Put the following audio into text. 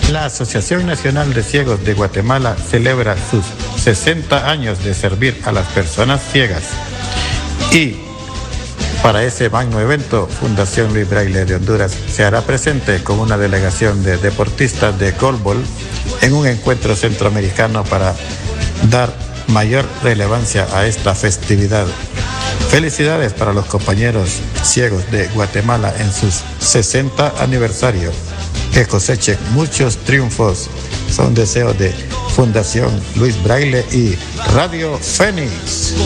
La Asociación Nacional de Ciegos de Guatemala celebra sus 60 años de servir a las personas ciegas. Y para ese magno evento, Fundación Luis Braille de Honduras se hará presente con una delegación de deportistas de goalball en un encuentro centroamericano para dar mayor relevancia a esta festividad. Felicidades para los compañeros ciegos de Guatemala en sus 60 aniversario. Que cosechen muchos triunfos. Son deseos de Fundación Luis Braille y Radio Fénix.